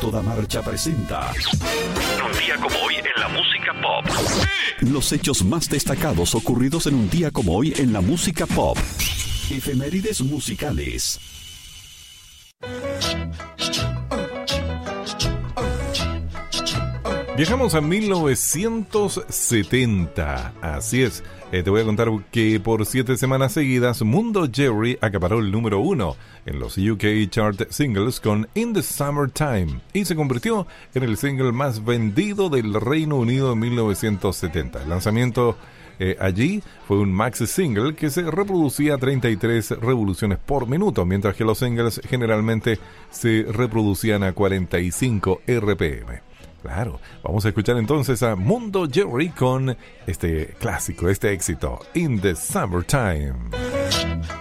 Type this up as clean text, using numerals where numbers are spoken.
toda marcha presenta Un día como hoy en la música pop. los hechos más destacados ocurridos en un día como hoy en la música pop. Efemérides musicales. Viajamos a 1970, así es. Te voy a contar que por 7 semanas seguidas Mundo Jerry acaparó el número 1 en los UK Chart Singles con In the Summertime y se convirtió en el single más vendido del Reino Unido en 1970. El lanzamiento allí fue un maxi single que se reproducía a 33 revoluciones por minuto, mientras que los singles generalmente se reproducían a 45 RPM. Claro, vamos a escuchar entonces a Mundo Jerry con este clásico, este éxito, In the Summertime.